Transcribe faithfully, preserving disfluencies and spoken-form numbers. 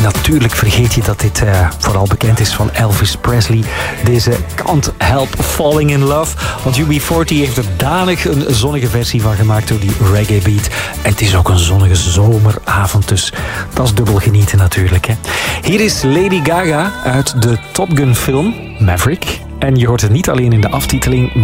natuurlijk vergeet je dat dit uh, vooral bekend is van Elvis Presley. Deze Can't Help Falling in Love. Want U B veertig heeft er danig een zonnige versie van gemaakt door die reggae beat. En het is ook een zonnige zomeravond, dus dat is dubbel genieten natuurlijk. Hè. Hier is Lady Gaga uit de Top Gun film Maverick. En je hoort het niet alleen in de aftiteling, maar